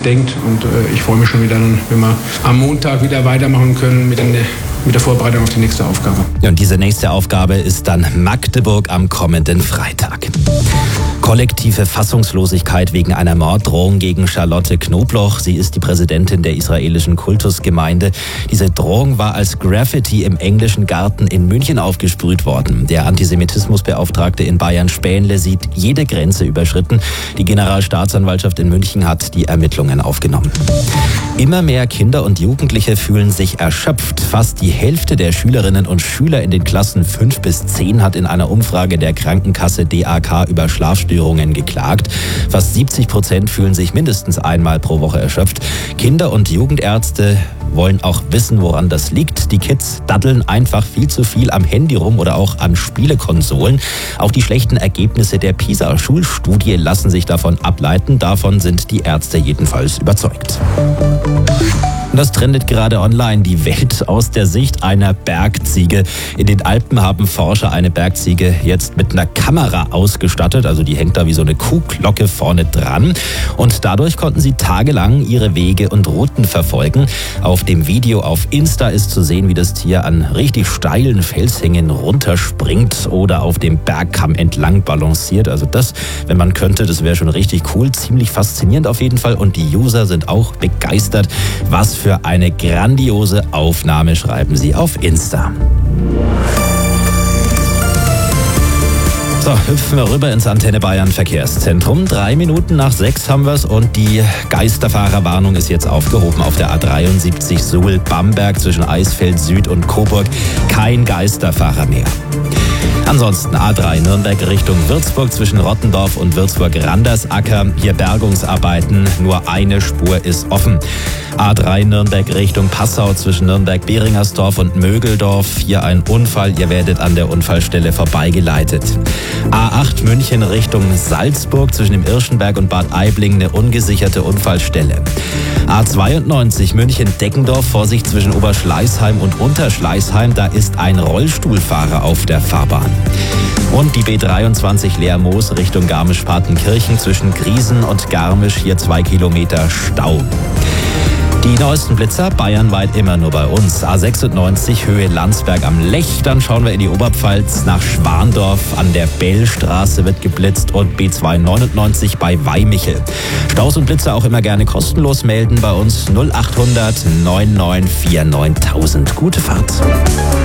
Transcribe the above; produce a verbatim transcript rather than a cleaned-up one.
denkt. Und äh, ich freue mich schon wieder, wenn wir am Montag wieder weitermachen können mit, den, mit der Vorbereitung auf die nächste Aufgabe. Ja, und diese nächste Aufgabe ist dann Magdeburg am kommenden Freitag. Kollektive Fassungslosigkeit wegen einer Morddrohung gegen Charlotte Knobloch. Sie ist die Präsidentin der israelischen Kultusgemeinde. Diese Drohung war als Graffiti im englischen Garten in München aufgesprüht worden. Der Antisemitismusbeauftragte in Bayern Spähnle sieht jede Grenze überschritten. Die Generalstaatsanwaltschaft in München hat die Ermittlungen aufgenommen. Immer mehr Kinder und Jugendliche fühlen sich erschöpft. Fast die Hälfte der Schülerinnen und Schüler in den Klassen fünf bis zehn hat in einer Umfrage der Krankenkasse D A K über Schlafstörungen geklagt. Fast siebzig Prozent fühlen sich mindestens einmal pro Woche erschöpft. Kinder- und Jugendärzte wollen auch wissen, woran das liegt. Die Kids daddeln einfach viel zu viel am Handy rum oder auch an Spielekonsolen. Auch die schlechten Ergebnisse der PISA-Schulstudie lassen sich davon ableiten. Davon sind die Ärzte jedenfalls überzeugt. Und das trendet gerade online, die Welt aus der Sicht einer Bergziege. In den Alpen haben Forscher eine Bergziege jetzt mit einer Kamera ausgestattet. Also die hängt da wie so eine Kuhglocke vorne dran. Und dadurch konnten sie tagelang ihre Wege und Routen verfolgen. Auf dem Video auf Insta ist zu sehen, wie das Tier an richtig steilen Felshängen runterspringt oder auf dem Bergkamm entlang balanciert. Also das, wenn man könnte, das wäre schon richtig cool. Ziemlich faszinierend auf jeden Fall. Und die User sind auch begeistert. Was für eine grandiose Aufnahme, schreiben sie auf Insta. So, hüpfen wir rüber ins Antenne Bayern Verkehrszentrum. Drei Minuten nach sechs haben wir es und die Geisterfahrerwarnung ist jetzt aufgehoben auf der A dreiundsiebzig Suhl-Bamberg zwischen Eisfeld Süd und Coburg. Kein Geisterfahrer mehr. Ansonsten A drei Nürnberg Richtung Würzburg zwischen Rottendorf und Würzburg-Randersacker. Hier Bergungsarbeiten, nur eine Spur ist offen. A drei Nürnberg Richtung Passau zwischen Nürnberg-Beringersdorf und Mögeldorf. Hier ein Unfall, ihr werdet an der Unfallstelle vorbeigeleitet. A acht München Richtung Salzburg zwischen dem Irschenberg und Bad Aibling eine ungesicherte Unfallstelle. A zweiundneunzig München-Deggendorf, Vorsicht zwischen Oberschleißheim und Unterschleißheim, da ist ein Rollstuhlfahrer auf der Fahrbahn. Und die B dreiundzwanzig Lermoos Richtung Garmisch-Partenkirchen zwischen Griesen und Garmisch, hier zwei Kilometer Stau. Die neuesten Blitzer bayernweit immer nur bei uns. A sechsundneunzig Höhe Landsberg am Lech. Dann schauen wir in die Oberpfalz nach Schwandorf. An der Bellstraße wird geblitzt und B zweihundertneunundneunzig bei Weimichel. Staus und Blitzer auch immer gerne kostenlos melden bei uns null achthundert neun neun vier neuntausend. Gute Fahrt.